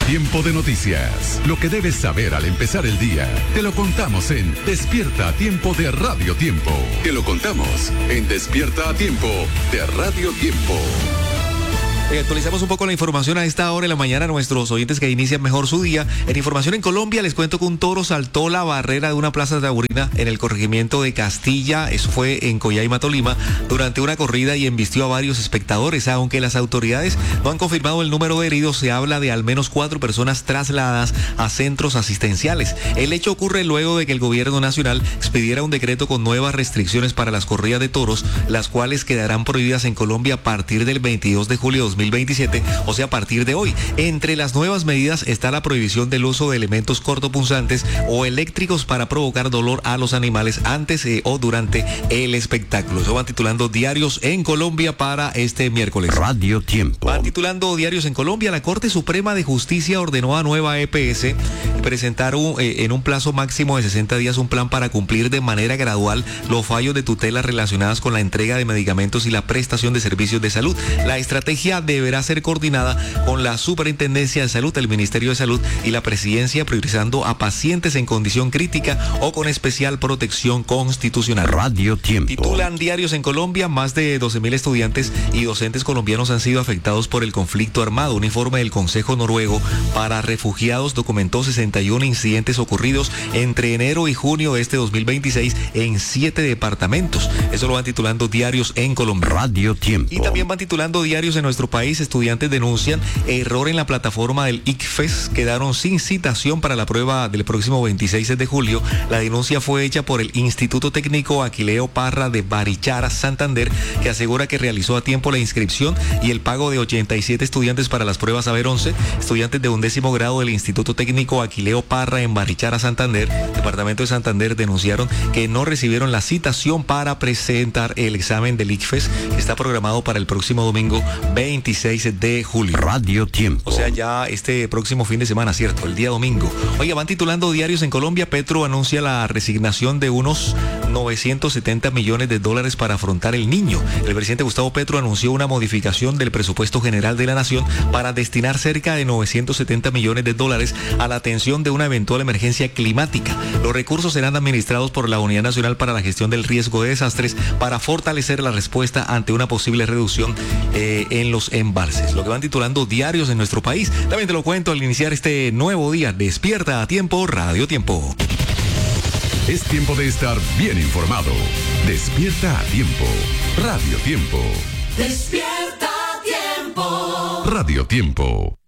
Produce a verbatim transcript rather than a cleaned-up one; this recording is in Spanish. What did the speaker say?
Tiempo de noticias. Lo que debes saber al empezar el día. Te lo contamos en Despierta a Tiempo de Radio Tiempo. Te lo contamos en Despierta a Tiempo de Radio Tiempo. Eh, actualizamos un poco la información a esta hora de la mañana a nuestros oyentes que inician mejor su día. En información en Colombia les cuento que un toro saltó la barrera de una plaza taurina en el corregimiento de Castilla, eso fue en Coyaima, Tolima, durante una corrida y embistió a varios espectadores. Aunque las autoridades no han confirmado el número de heridos, se habla de al menos cuatro personas trasladadas a centros asistenciales. El hecho ocurre luego de que el gobierno nacional expidiera un decreto con nuevas restricciones para las corridas de toros, las cuales quedarán prohibidas en Colombia a partir del veintidós de julio de dos mil veintisiete, o sea, a partir de hoy. Entre las nuevas medidas está la prohibición del uso de elementos cortopunzantes o eléctricos para provocar dolor a los animales antes eh, o durante el espectáculo. Eso van titulando diarios en Colombia para este miércoles. Radio Tiempo. Van titulando diarios en Colombia. La Corte Suprema de Justicia ordenó a Nueva E P S presentar un, eh, en un plazo máximo de sesenta días un plan para cumplir de manera gradual los fallos de tutela relacionadas con la entrega de medicamentos y la prestación de servicios de salud. La estrategia deberá ser coordinada con la Superintendencia de Salud, el Ministerio de Salud y la Presidencia, priorizando a pacientes en condición crítica o con especial protección constitucional. Radio Tiempo. Titulan diarios en Colombia, más de doce mil estudiantes y docentes colombianos han sido afectados por el conflicto armado. Un informe del Consejo Noruego para Refugiados documentó sesenta y uno incidentes ocurridos entre enero y junio de este dos mil veintiséis en siete departamentos. Eso lo van titulando diarios en Colombia. Radio Tiempo. Y también van titulando diarios en nuestro país. Estudiantes denuncian error en la plataforma del ICFES. Quedaron sin citación para la prueba del próximo veintiséis de julio. La denuncia fue hecha por el Instituto Técnico Aquileo Parra de Barichara, Santander, que asegura que realizó a tiempo la inscripción y el pago de ochenta y siete estudiantes para las pruebas Saber once. Estudiantes de undécimo grado del Instituto Técnico Aquileo Parra en Barichara, Santander, departamento de Santander, denunciaron que no recibieron la citación para presentar el examen del ICFES, que está programado para el próximo domingo veintiséis de julio. Radio Tiempo. O sea, ya este próximo fin de semana, ¿cierto? El día domingo. Oiga, van titulando diarios en Colombia. Petro anuncia la resignación de unos novecientos setenta millones de dólares para afrontar el Niño. El presidente Gustavo Petro anunció una modificación del presupuesto general de la nación para destinar cerca de novecientos setenta millones de dólares a la atención de una eventual emergencia climática. Los recursos serán administrados por la Unidad Nacional para la Gestión del Riesgo de Desastres para fortalecer la respuesta ante una posible reducción eh, en los embalses. Lo que van titulando diarios en nuestro país. También te lo cuento al iniciar este nuevo día. Despierta a Tiempo, Radio Tiempo. Es tiempo de estar bien informado. Despierta a Tiempo. Radio Tiempo. Despierta a Tiempo. Radio Tiempo.